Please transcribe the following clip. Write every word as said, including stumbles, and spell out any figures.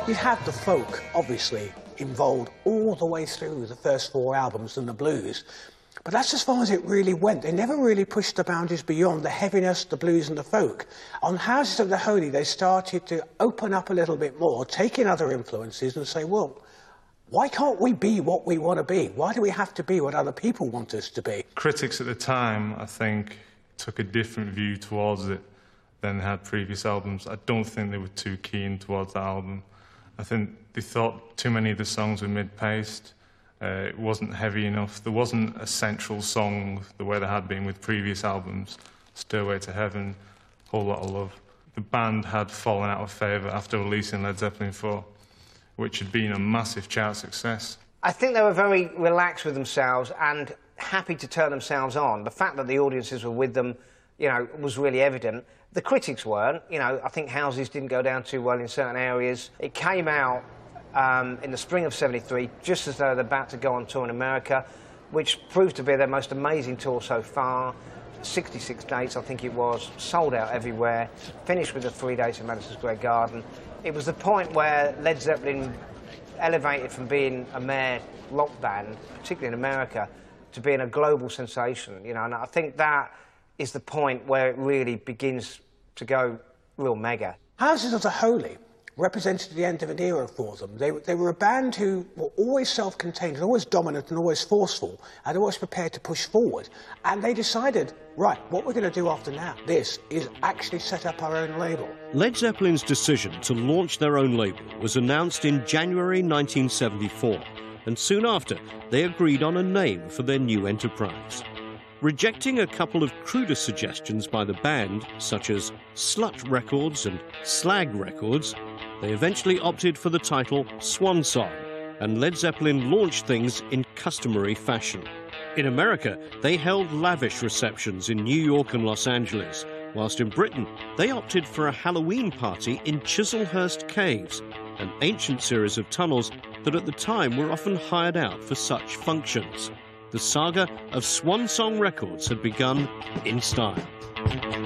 You had the folk, obviously, involved all the way through the first four albums and the blues. But that's as far as it really went. They never really pushed the boundaries beyond the heaviness, the blues and the folk. On Houses of the Holy, they started to open up a little bit more, take in other influences and say, well, why can't we be what we want to be? Why do we have to be what other people want us to be? Critics at the time, I think, took a different view towards it than they had previous albums. I don't think they were too keen towards that album. I think they thought too many of the songs were mid-paced. Uh, it wasn't heavy enough. There wasn't a central song the way there had been with previous albums. Stairway to Heaven, Whole Lot of Love. The band had fallen out of favour after releasing Led Zeppelin four, which had been a massive chart success. I think they were very relaxed with themselves and happy to turn themselves on. The fact that the audiences were with them, you know, was really evident. The critics weren't. You know, I think Houses didn't go down too well in certain areas. It came out um, in the spring of seventy-three, just as they were about to go on tour in America, which proved to be their most amazing tour so far. sixty-six dates, I think it was, sold out everywhere, finished with the three days in Madison Square Garden. It was the point where Led Zeppelin elevated from being a mere rock band, particularly in America, to being a global sensation, you know, and I think that is the point where it really begins to go real mega. Houses of the Holy represented the end of an era for them. They, they were a band who were always self-contained and always dominant and always forceful and always prepared to push forward. And they decided, right, what we're going to do after now, this, is actually set up our own label. Led Zeppelin's decision to launch their own label was announced in January nineteen seventy-four, and soon after they agreed on a name for their new enterprise. Rejecting a couple of cruder suggestions by the band, such as Slut Records and Slag Records, they eventually opted for the title Swan Song, and Led Zeppelin launched things in customary fashion. In America, they held lavish receptions in New York and Los Angeles, whilst in Britain, they opted for a Halloween party in Chislehurst Caves, an ancient series of tunnels that at the time were often hired out for such functions. The saga of Swan Song Records had begun in style.